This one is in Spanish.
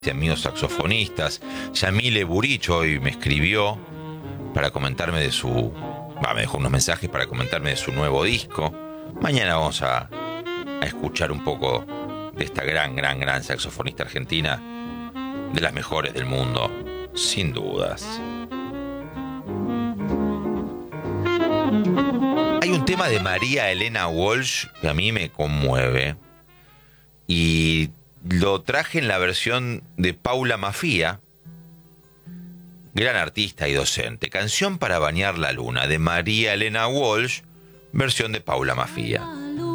amigos saxofonistas. Yamile Burich hoy me escribió para comentarme de su... me dejó unos mensajes para comentarme de su nuevo disco. Mañana vamos a escuchar un poco de esta gran saxofonista argentina, de las mejores del mundo, sin dudas. Hay un tema de María Elena Walsh que a mí me conmueve y lo traje en la versión de Paula Mafia, gran artista y docente. Canción para bañar la luna, de María Elena Walsh, versión de Paula Mafia.